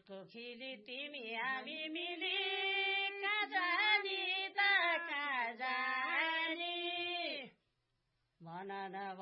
कोखिली तिमी हामी मिली कहाँ जानी भन न